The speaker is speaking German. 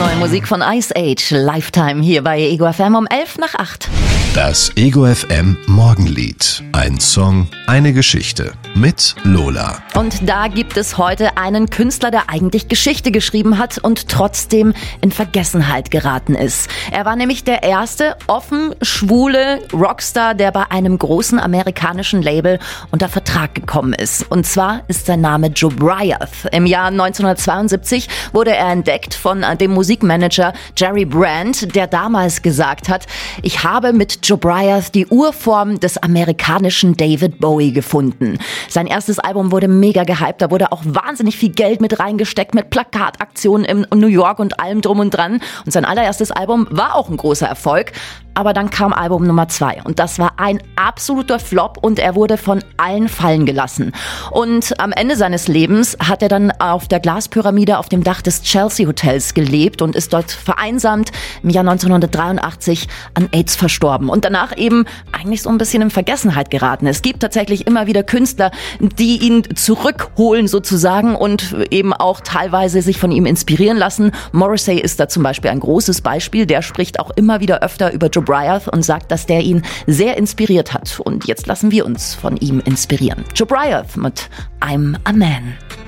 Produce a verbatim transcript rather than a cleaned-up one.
Neue Musik von Ice Age, Lifetime hier bei Ego F M um elf nach acht. Das Ego F M Morgenlied. Ein Song, eine Geschichte mit Lola. Und da gibt es heute einen Künstler, der eigentlich Geschichte geschrieben hat und trotzdem in Vergessenheit geraten ist. Er war nämlich der erste offen schwule Rockstar, der bei einem großen amerikanischen Label unter Vertrag gekommen ist. Und zwar ist sein Name Jobriath. Im Jahr neunzehnhundertzweiundsiebzig wurde er entdeckt von dem Musikmanager Jerry Brandt, der damals gesagt hat, ich habe mit Jobriath die Urform des amerikanischen David Bowie gefunden. Sein erstes Album wurde mega gehypt, da wurde auch wahnsinnig viel Geld mit reingesteckt, mit Plakataktionen in New York und allem drum und dran. Und sein allererstes Album war auch ein großer Erfolg. Aber dann kam Album Nummer zwei und das war ein absoluter Flop und er wurde von allen fallen gelassen. Und am Ende seines Lebens hat er dann auf der Glaspyramide auf dem Dach des Chelsea Hotels gelebt und ist dort vereinsamt im Jahr neunzehnhundertdreiundachtzig an AIDS verstorben und danach eben eigentlich so ein bisschen in Vergessenheit geraten. Es gibt tatsächlich immer wieder Künstler, die ihn zurückholen sozusagen und eben auch teilweise sich von ihm inspirieren lassen. Morrissey ist da zum Beispiel ein großes Beispiel, der spricht auch immer wieder öfter über Jobriath und sagt, dass der ihn sehr inspiriert hat. Und jetzt lassen wir uns von ihm inspirieren. Jobriath mit I'm a Man.